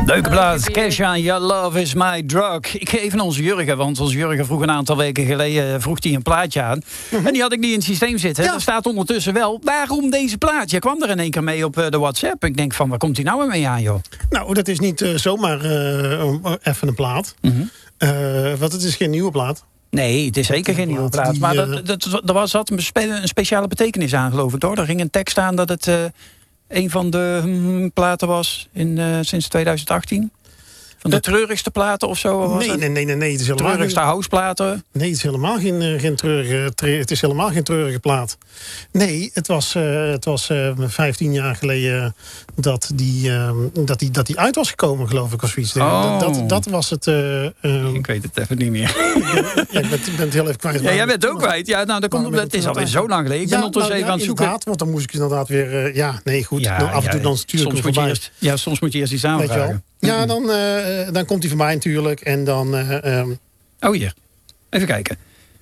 Leuke plaats, Kesha, Your Love is My Drug. Ik geef aan onze Jurgen, want onze Jurgen vroeg een aantal weken geleden een plaatje aan. En die had ik niet in het systeem zitten. Ja. Er staat ondertussen wel, waarom deze plaatje? Je kwam er in één keer mee op de WhatsApp. Ik denk van, waar komt hij nou weer mee aan, joh? Nou, dat is niet zomaar even een plaat. Want het is geen nieuwe plaat. Nee, het is zeker geen nieuwe plaat. Maar er zat een speciale betekenis aan, geloof ik, hoor. Er ging een tekst aan dat het een van de platen was sinds 2018. Van de treurigste platen of zo? Nee. Het is helemaal treurigste houseplaten? Nee, het is helemaal geen treurige plaat. Nee, het was 15 jaar geleden dat die uit was gekomen, geloof ik, of zoiets. Dat was het. Ik weet het even niet meer. Ik ben het heel even kwijt. Ja, jij bent het ook kwijt. Ja, nou, het is alweer zo lang geleden. Ik ben ondertussen even aan het zoeken. Want dan moest ik inderdaad weer... af en toe dan stuur ik hem voorbij. Soms moet je eerst iets aanvragen. Ja, dan komt hij voorbij natuurlijk. En dan... hier. Even kijken.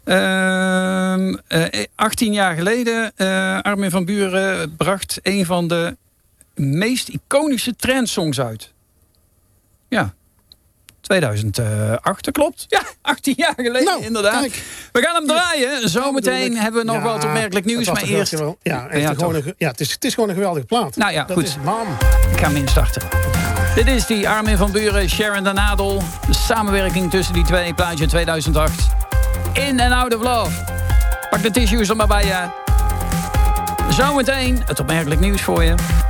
18 jaar geleden, Armin van Buuren bracht een van de meest iconische trendsongs uit. Ja. 2008, klopt. Ja, 18 jaar geleden, inderdaad. Kijk. We gaan hem draaien. Zometeen hebben we nog wat opmerkelijk nieuws. Maar eerst... Het is gewoon een geweldige plaat. Nou ja, dat goed. Ik ga hem instarten. Dit is die Armin van Buuren, Sharon de Nadel. De samenwerking tussen die twee, plaatje 2008. In and Out of Love. Pak de tissues er maar bij je. Zometeen het opmerkelijk nieuws voor je.